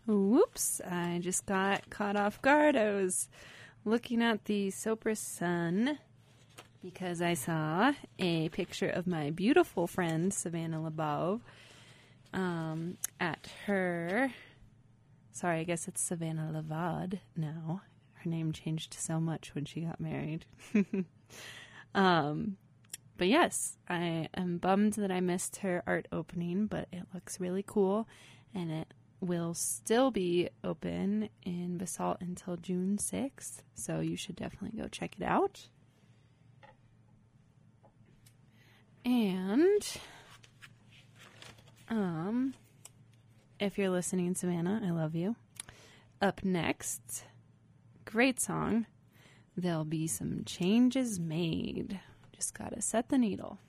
Whoops, I just got caught off guard. I was looking at the Sopris Sun because I saw a picture of my beautiful friend, Savannah LeBove, at her... Sorry, I guess it's Savannah Levad now. Her name changed so much when she got married. But yes, I am bummed that I missed her art opening, but it looks really cool, and it will still be open in Basalt until June 6th, so you should definitely go check it out. And if you're listening, Savannah, I love you. Up next, great song, There'll Be Some Changes Made. Just gotta set the needle.